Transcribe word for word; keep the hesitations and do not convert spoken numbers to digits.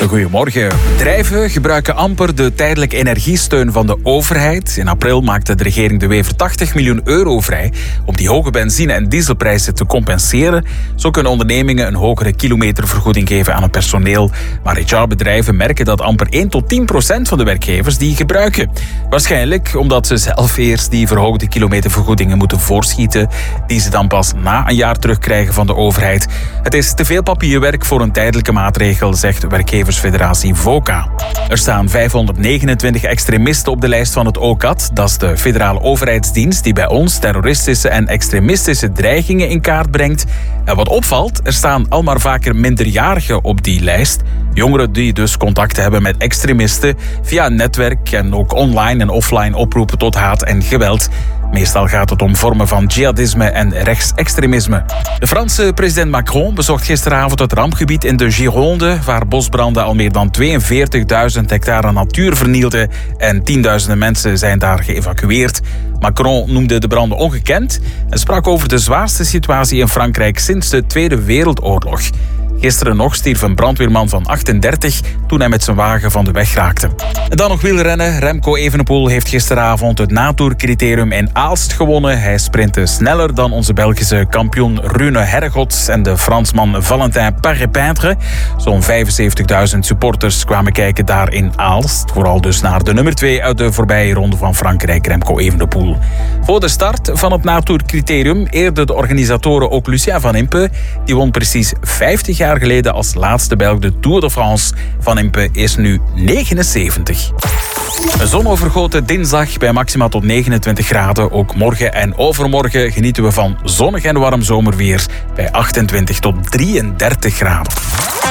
Goedemorgen. Bedrijven gebruiken amper de tijdelijke energiesteun van de overheid. In april maakte de regering De Wever tachtig miljoen euro vrij om die hoge benzine- en dieselprijzen te compenseren. Zo kunnen ondernemingen een hogere kilometervergoeding geven aan het personeel. Maar H R-bedrijven merken dat amper één tot tien procent van de werkgevers die gebruiken. Waarschijnlijk omdat ze zelf eerst die verhoogde kilometervergoedingen moeten voorschieten, die ze dan pas na een jaar terugkrijgen van de overheid. Het is te veel papierwerk voor een tijdelijke maatregel, zegt werkgeversfederatie VOCA. Er staan vijfhonderdnegenentwintig extremisten op de lijst van het O C A D. Dat is de federale overheidsdienst die bij ons terroristische en extremistische dreigingen in kaart brengt. En wat opvalt, er staan al maar vaker minderjarigen op die lijst. Jongeren die dus contact hebben met extremisten via een netwerk en ook online en offline oproepen tot haat en geweld. Meestal gaat het om vormen van jihadisme en rechtsextremisme. De Franse president Macron bezocht gisteravond het rampgebied in de Gironde, waar bosbranden al meer dan tweeënveertigduizend hectare natuur vernielden en tienduizenden mensen zijn daar geëvacueerd. Macron noemde de branden ongekend en sprak over de zwaarste situatie in Frankrijk sinds de Tweede Wereldoorlog. Gisteren nog stierf een brandweerman van achtendertig toen hij met zijn wagen van de weg raakte. En dan nog wielrennen. Remco Evenepoel heeft gisteravond het Natour-criterium in Aalst gewonnen. Hij sprintte sneller dan onze Belgische kampioen Rune Herregots en de Fransman Valentin Paré-Peintre. Zo'n vijfenzeventigduizend supporters kwamen kijken daar in Aalst. Vooral dus naar de nummer twee uit de voorbije ronde van Frankrijk, Remco Evenepoel. Voor de start van het Natour-criterium eerden de organisatoren ook Lucien Van Impe. Die won precies vijftig jaar geleden als laatste Belg de Tour de France. Van Impe is nu negenenzeventig. Een zonovergoten dinsdag bij maximaal tot negenentwintig graden. Ook morgen en overmorgen genieten we van zonnig en warm zomerweer bij achtentwintig tot drieëndertig graden.